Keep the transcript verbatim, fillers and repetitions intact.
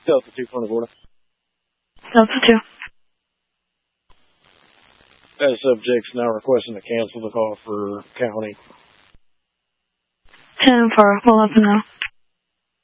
Delta two from the border. Delta two. That subject's now requesting to cancel the call for county. ten four, we'll let them know.